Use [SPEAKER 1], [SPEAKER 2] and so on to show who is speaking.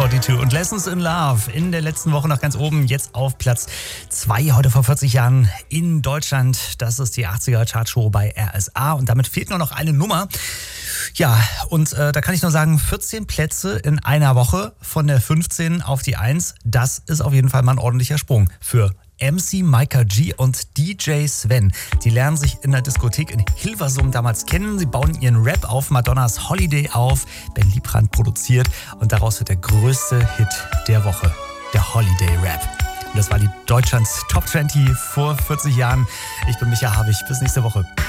[SPEAKER 1] UB42 und Lessons in Love in der letzten Woche noch ganz oben, jetzt auf Platz 2, heute vor 40 Jahren in Deutschland. Das ist die 80er Chartshow bei RSA und damit fehlt nur noch eine Nummer. Ja, und da kann ich nur sagen, 14 Plätze in einer Woche von der 15 auf die 1. Das ist auf jeden Fall mal ein ordentlicher Sprung für MC Micah G und DJ Sven. Die lernen sich in der Diskothek in Hilversum damals kennen. Sie bauen ihren Rap auf Madonnas Holiday auf. Ben Liebrandt produziert und daraus wird der größte Hit der Woche, der Holiday Rap. Und das war die Deutschlands Top 20 vor 40 Jahren. Ich bin Micha Habich. Bis nächste Woche.